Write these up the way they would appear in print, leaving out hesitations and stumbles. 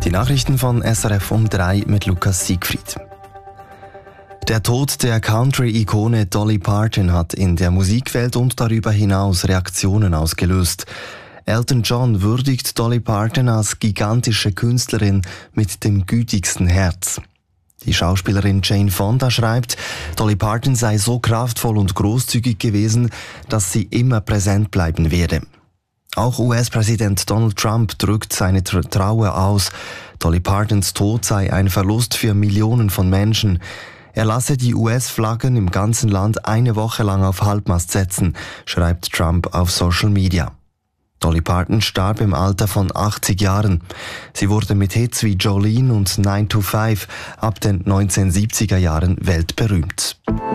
Die Nachrichten von SRF um 3 mit Lukas Siegfried. Der Tod der Country-Ikone Dolly Parton hat in der Musikwelt und darüber hinaus Reaktionen ausgelöst. Elton John würdigt Dolly Parton als gigantische Künstlerin mit dem gütigsten Herz. Die Schauspielerin Jane Fonda schreibt, Dolly Parton sei so kraftvoll und großzügig gewesen, dass sie immer präsent bleiben werde. Auch US-Präsident Donald Trump drückt seine Trauer aus. Dolly Partons Tod sei ein Verlust für Millionen von Menschen. Er lasse die US-Flaggen im ganzen Land eine Woche lang auf Halbmast setzen, schreibt Trump auf Social Media. Dolly Parton starb im Alter von 80 Jahren. Sie wurde mit Hits wie Jolene und 9 to 5 ab den 1970er Jahren weltberühmt.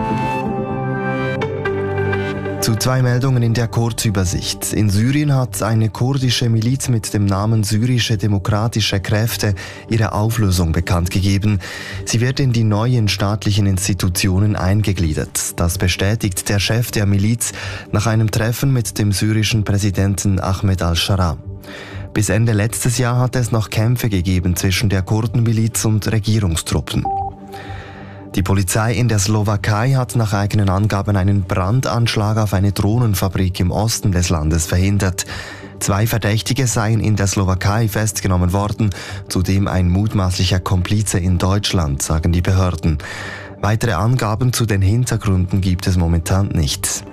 Zu 2 Meldungen in der Kurzübersicht. In Syrien hat eine kurdische Miliz mit dem Namen Syrische Demokratische Kräfte ihre Auflösung bekannt gegeben. Sie wird in die neuen staatlichen Institutionen eingegliedert. Das bestätigt der Chef der Miliz nach einem Treffen mit dem syrischen Präsidenten Ahmed al-Sharaa. Bis Ende letztes Jahr hat es noch Kämpfe gegeben zwischen der Kurdenmiliz und Regierungstruppen. Die Polizei in der Slowakei hat nach eigenen Angaben einen Brandanschlag auf eine Drohnenfabrik im Osten des Landes verhindert. 2 Verdächtige seien in der Slowakei festgenommen worden, zudem ein mutmaßlicher Komplize in Deutschland, sagen die Behörden. Weitere Angaben zu den Hintergründen gibt es momentan nicht.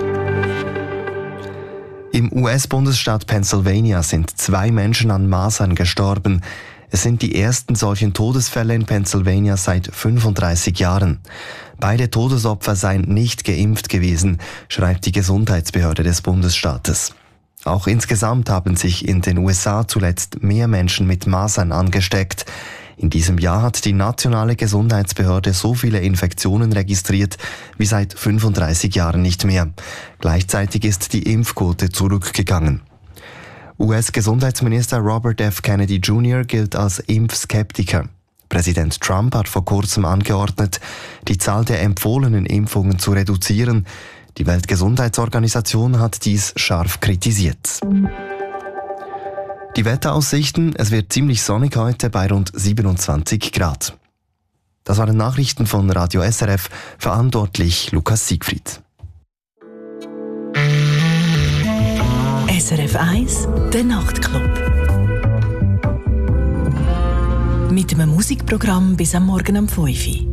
Im US-Bundesstaat Pennsylvania sind 2 Menschen an Masern gestorben. Es sind die ersten solchen Todesfälle in Pennsylvania seit 35 Jahren. Beide Todesopfer seien nicht geimpft gewesen, schreibt die Gesundheitsbehörde des Bundesstaates. Auch insgesamt haben sich in den USA zuletzt mehr Menschen mit Masern angesteckt. In diesem Jahr hat die nationale Gesundheitsbehörde so viele Infektionen registriert wie seit 35 Jahren nicht mehr. Gleichzeitig ist die Impfquote zurückgegangen. US-Gesundheitsminister Robert F. Kennedy Jr. gilt als Impfskeptiker. Präsident Trump hat vor kurzem angeordnet, die Zahl der empfohlenen Impfungen zu reduzieren. Die Weltgesundheitsorganisation hat dies scharf kritisiert. Die Wetteraussichten: Es wird ziemlich sonnig heute bei rund 27 Grad. Das waren Nachrichten von Radio SRF, verantwortlich Lukas Siegfried. SRF 1, der Nachtclub. Mit einem Musikprogramm bis am Morgen um 5 Uhr.